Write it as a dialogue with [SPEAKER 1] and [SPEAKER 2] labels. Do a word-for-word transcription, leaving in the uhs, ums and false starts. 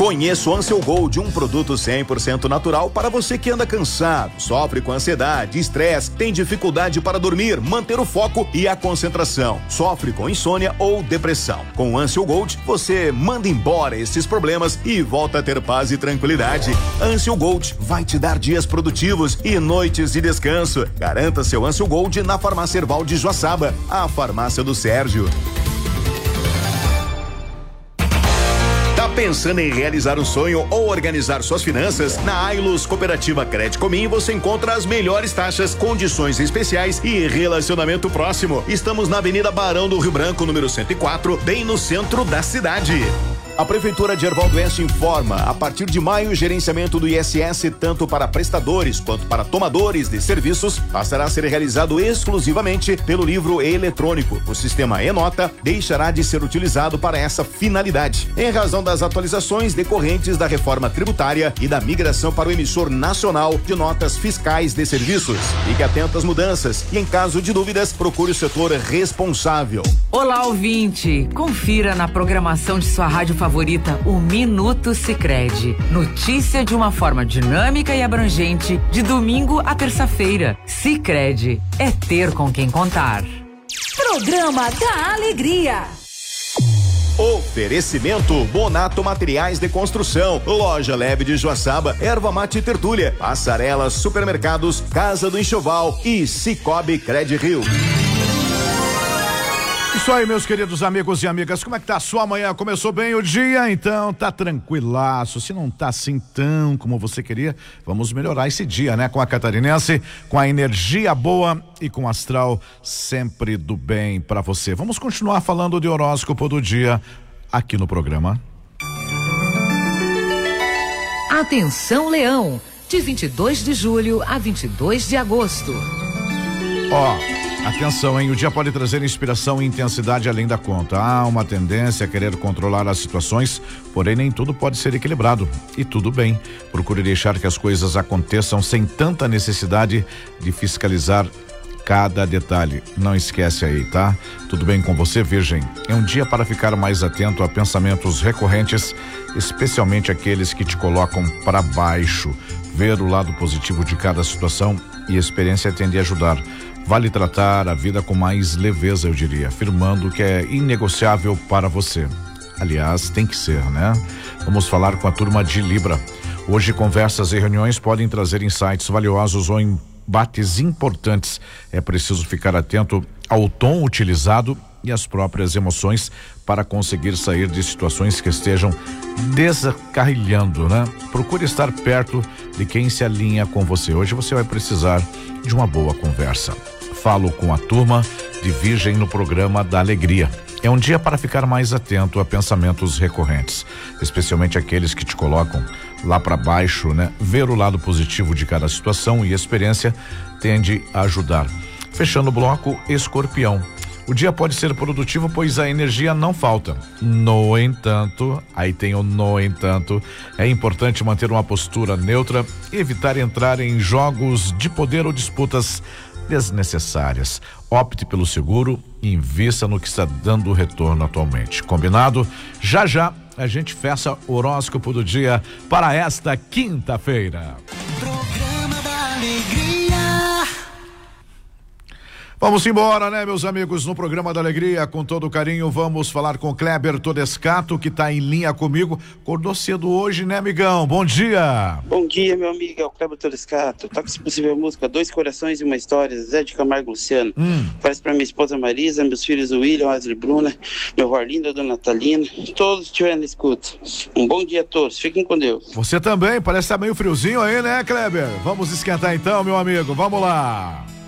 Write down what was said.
[SPEAKER 1] Conheça o Ansel Gold, um produto cem por cento natural para você que anda cansado, sofre com ansiedade, estresse, tem dificuldade para dormir, manter o foco e a concentração, sofre com insônia ou depressão. Com o Ansel Gold, você manda embora esses problemas e volta a ter paz e tranquilidade. Ansel Gold vai te dar dias produtivos e noites de descanso. Garanta seu Ansel Gold na Farmácia Erval de Joaçaba, a farmácia do Sérgio. Tá pensando em realizar um sonho ou organizar suas finanças? Na Ailus Cooperativa Crédito Comim você encontra as melhores taxas, condições especiais e relacionamento próximo. Estamos na Avenida Barão do Rio Branco, número cento e quatro, bem no centro da cidade. A Prefeitura de Erval do Oeste informa, a partir de maio, o gerenciamento do I S S, tanto para prestadores quanto para tomadores de serviços, passará a ser realizado exclusivamente pelo livro eletrônico. O sistema E-Nota deixará de ser utilizado para essa finalidade, em razão das atualizações decorrentes da reforma tributária e da migração para o emissor nacional de notas fiscais de serviços. Fique atento às mudanças e, em caso de dúvidas, procure o setor responsável.
[SPEAKER 2] Olá, ouvinte! Confira na programação de sua rádio favorita, o Minuto Sicredi. Notícia de uma forma dinâmica e abrangente, de domingo a terça-feira. Sicredi é ter com quem contar.
[SPEAKER 3] Programa da Alegria.
[SPEAKER 1] Oferecimento Bonato Materiais de Construção, Loja Leve de Joaçaba, Erva Mate Tertúlia, Passarela Supermercados, Casa do Enxoval e Cicobi Cred Rio.
[SPEAKER 4] Isso aí, meus queridos amigos e amigas, como é que tá a sua manhã? Começou bem o dia? Então tá tranquilaço. Se não tá assim tão como você queria, vamos melhorar esse dia, né? Com a catarinense, com a energia boa e com o astral sempre do bem pra você. Vamos continuar falando de horóscopo do dia aqui no programa.
[SPEAKER 3] Atenção, Leão, de vinte e dois de julho a vinte e dois de agosto.
[SPEAKER 4] Ó, atenção, hein? O dia pode trazer inspiração e intensidade além da conta. Há uma tendência a querer controlar as situações, porém nem tudo pode ser equilibrado. E tudo bem. Procure deixar que as coisas aconteçam sem tanta necessidade de fiscalizar cada detalhe. Não esquece aí, tá? Tudo bem com você, Virgem? É um dia para ficar mais atento a pensamentos recorrentes, especialmente aqueles que te colocam para baixo. Ver o lado positivo de cada situação e a experiência tende a ajudar. Vale tratar a vida com mais leveza, eu diria, afirmando que é inegociável para você. Aliás, tem que ser, né? Vamos falar com a turma de Libra. Hoje, conversas e reuniões podem trazer insights valiosos ou embates importantes. É preciso ficar atento ao tom utilizado e às próprias emoções para conseguir sair de situações que estejam descarrilhando, né? Procure estar perto de quem se alinha com você. Hoje você vai precisar de uma boa conversa. Falo com a turma de Virgem no programa da Alegria. É um dia para ficar mais atento a pensamentos recorrentes, especialmente aqueles que te colocam lá para baixo, né? Ver o lado positivo de cada situação e experiência tende a ajudar. Fechando o bloco, Escorpião. O dia pode ser produtivo, pois a energia não falta. No entanto, aí tem o no entanto, é importante manter uma postura neutra e evitar entrar em jogos de poder ou disputas desnecessárias. Opte pelo seguro e invista no que está dando retorno atualmente. Combinado? Já já a gente fecha o horóscopo do dia para esta quinta-feira.
[SPEAKER 5] Programa da Alegria.
[SPEAKER 4] Vamos embora, né, meus amigos, no programa da Alegria, com todo carinho, vamos falar com Kleber Todescato, que está em linha comigo. Acordou cedo hoje, né, amigão? Bom dia!
[SPEAKER 6] Bom dia, meu amigo, é o Kleber Todescato. Toca, se possível, a música Dois Corações e uma História, Zé de Camargo Luciano.
[SPEAKER 4] Hum.
[SPEAKER 6] Faz para minha esposa Marisa, meus filhos William, Wesley Bruna, meu avó Linda, a dona Natalina, todos estiverem na escuta. Um bom dia a todos, fiquem com Deus.
[SPEAKER 4] Você também, parece estar meio friozinho aí, né, Kleber? Vamos esquentar então, meu amigo, vamos lá!